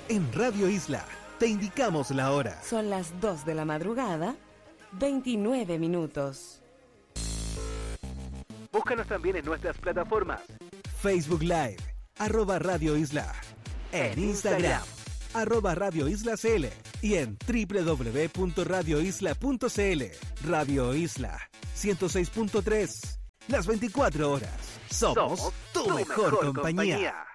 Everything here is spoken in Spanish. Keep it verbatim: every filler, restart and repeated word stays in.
En Radio Isla te indicamos la hora. Son las dos de la madrugada, veintinueve minutos. Búscanos también en nuestras plataformas. Facebook Live, arroba Radio Isla. En Instagram, arroba Radio Isla C L. Y en doble u doble u doble u punto radio isla punto c l. Radio Isla, ciento seis punto tres. Las veinticuatro horas. Somos, Somos tu, tu mejor, mejor compañía. compañía.